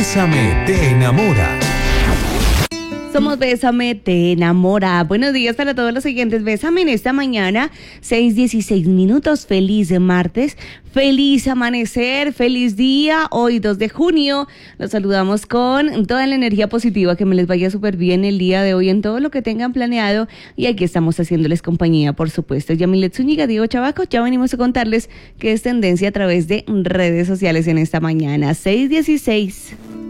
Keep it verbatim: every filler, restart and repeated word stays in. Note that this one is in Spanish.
Bésame te enamora. Somos Bésame te enamora. Buenos días para todos los siguientes. Bésame en esta mañana, seis dieciséis minutos. Feliz martes, feliz amanecer, feliz día. Hoy dos de junio. Los saludamos con toda la energía positiva. Que me les vaya súper bien el día de hoy en todo lo que tengan planeado. Y aquí estamos haciéndoles compañía, por supuesto. Yamilet Zúñiga, Diego Chavaco. Ya venimos a contarles qué es tendencia a través de redes sociales en esta mañana. seis dieciséis.